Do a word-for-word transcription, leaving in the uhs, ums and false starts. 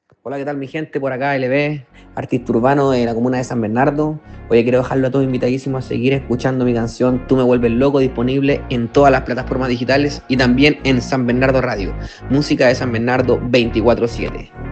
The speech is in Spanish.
Hola, ¿qué tal mi gente? Por acá L B, artista urbano de la comuna de San Bernardo. Oye, quiero dejarlo a todos invitadísimos a seguir escuchando mi canción Tú me vuelves loco, disponible en todas las plataformas digitales y también en San Bernardo Radio. Música de San Bernardo veinticuatro siete.